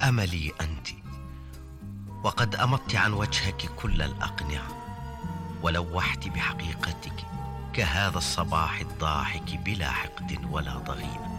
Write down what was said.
أملي أنت، وقد أمضت عن وجهك كل الأقنعة، ولوحت بحقيقتك كهذا الصباح الضاحك بلا حقد ولا ضغينة.